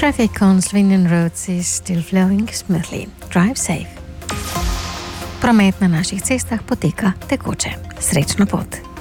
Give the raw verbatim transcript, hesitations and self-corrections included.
Traffic on Slovenian roads is still flowing smoothly. Drive safe. Promet na naših cestah poteka tekoče. Srečno pot!